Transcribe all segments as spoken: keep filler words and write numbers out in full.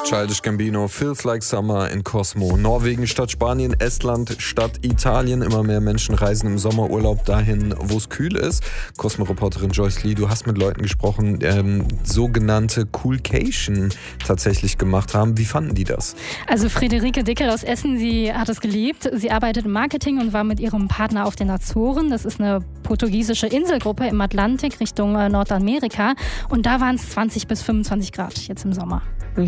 Childish Gambino, Feels Like Summer in Cosmo. Norwegen statt Spanien, Estland statt Italien. Immer mehr Menschen reisen im Sommerurlaub dahin, wo es kühl ist. Cosmo-Reporterin Joyce Lee, du hast mit Leuten gesprochen, ähm, sogenannte Coolcation tatsächlich gemacht haben. Wie fanden die das? Also Friederike Dickel aus Essen, sie hat es geliebt. Sie arbeitet im Marketing und war mit ihrem Partner auf den Azoren. Das ist eine portugiesische Inselgruppe im Atlantik Richtung Nordamerika. Und da waren es zwanzig bis fünfundzwanzig Grad jetzt im Sommer.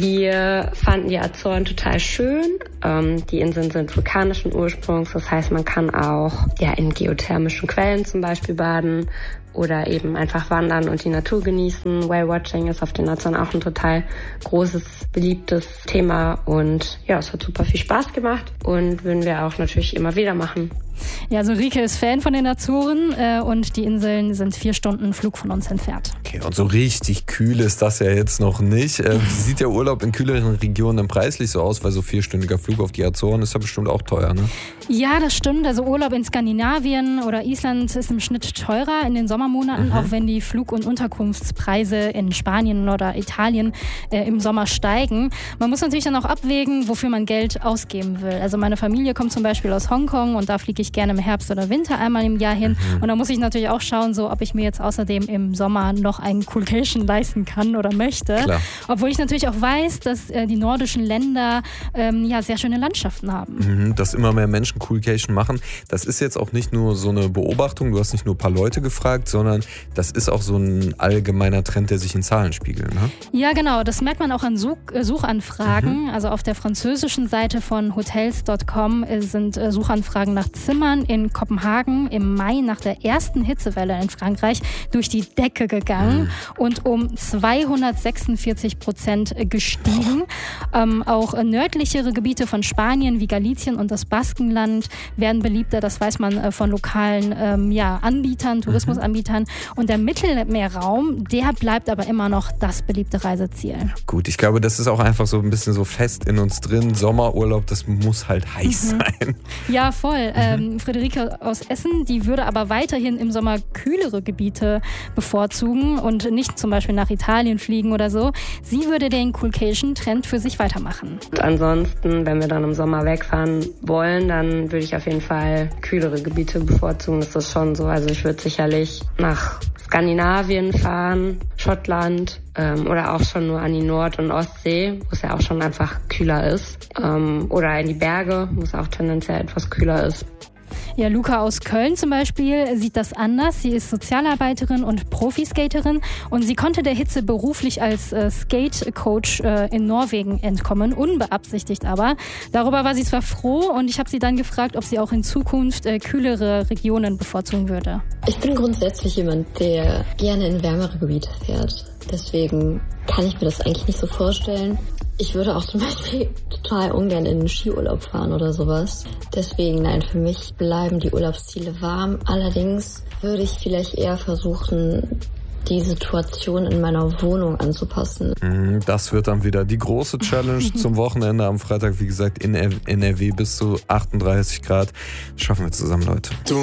Wir fanden die Azoren total schön. Ähm, die Inseln sind vulkanischen Ursprungs, das heißt, man kann auch ja, in geothermischen Quellen zum Beispiel baden oder eben einfach wandern und die Natur genießen. Whale-Watching ist auf den Azoren auch ein total großes, beliebtes Thema und ja, es hat super viel Spaß gemacht und würden wir auch natürlich immer wieder machen. Ja, also Rike ist Fan von den Azoren äh, und die Inseln sind vier Stunden Flug von uns entfernt. Okay, und so richtig kühl ist das ja jetzt noch nicht. Äh, wie sieht der Urlaub in kühleren Regionen denn preislich so aus? Weil so vierstündiger Flug auf die Azoren ist ja bestimmt auch teuer, ne? Ja, das stimmt. Also Urlaub in Skandinavien oder Island ist im Schnitt teurer in den Sommermonaten, mhm. auch wenn die Flug- und Unterkunftspreise in Spanien oder Italien äh, im Sommer steigen. Man muss natürlich dann auch abwägen, wofür man Geld ausgeben will. Also meine Familie kommt zum Beispiel aus Hongkong und da fliege ich gerne im Herbst oder Winter einmal im Jahr hin. Mhm. Und da muss ich natürlich auch schauen, so, ob ich mir jetzt außerdem im Sommer noch einen Coolcation leisten kann oder möchte. Klar. Obwohl ich natürlich auch weiß, dass äh, die nordischen Länder ähm, ja, sehr schöne Landschaften haben. Mhm, dass immer mehr Menschen Coolcation machen. Das ist jetzt auch nicht nur so eine Beobachtung, du hast nicht nur ein paar Leute gefragt, sondern das ist auch so ein allgemeiner Trend, der sich in Zahlen spiegelt. Ne? Ja, genau. Das merkt man auch an Such- äh, Suchanfragen. Mhm. Also auf der französischen Seite von hotels Punkt com sind äh, Suchanfragen nach Zimmern in Kopenhagen im Mai nach der ersten Hitzewelle in Frankreich durch die Decke gegangen mhm. und um zweihundertsechsundvierzig Prozent gestiegen. Ähm, auch äh, nördlichere Gebiete von Spanien wie Galicien und das Baskenland werden beliebter, das weiß man äh, von lokalen ähm, ja, Anbietern, Tourismusanbietern. Und der Mittelmeerraum, der bleibt aber immer noch das beliebte Reiseziel. Gut, ich glaube, das ist auch einfach so ein bisschen so fest in uns drin. Sommerurlaub, das muss halt heiß mhm. sein. Ja, voll. Mhm. Ähm, Friederike aus Essen, die würde aber weiterhin im Sommer kühlere Gebiete bevorzugen und nicht zum Beispiel nach Italien fliegen oder so. Sie würde den Coolcation-Trend für sich weitermachen. Und ansonsten, wenn wir dann im Sommer wegfahren wollen, dann würde ich auf jeden Fall kühlere Gebiete bevorzugen. Das ist schon so. Also ich würde sicherlich nach Skandinavien fahren, Schottland ähm, oder auch schon nur an die Nord- und Ostsee, wo es ja auch schon einfach kühler ist. Ähm, oder in die Berge, wo es auch tendenziell etwas kühler ist. Ja, Luca aus Köln zum Beispiel sieht das anders. Sie ist Sozialarbeiterin und Profiskaterin und sie konnte der Hitze beruflich als äh, Skate-Coach äh, in Norwegen entkommen, unbeabsichtigt aber. Darüber war sie zwar froh und ich habe sie dann gefragt, ob sie auch in Zukunft äh, kühlere Regionen bevorzugen würde. Ich bin grundsätzlich jemand, der gerne in wärmere Gebiete fährt. Deswegen kann ich mir das eigentlich nicht so vorstellen. Ich würde auch zum Beispiel total ungern in einen Skiurlaub fahren oder sowas. Deswegen, nein, für mich bleiben die Urlaubsziele warm. Allerdings würde ich vielleicht eher versuchen, die Situation in meiner Wohnung anzupassen. Das wird dann wieder die große Challenge zum Wochenende am Freitag. Wie gesagt, in N R W bis zu achtunddreißig Grad. Das schaffen wir zusammen, Leute.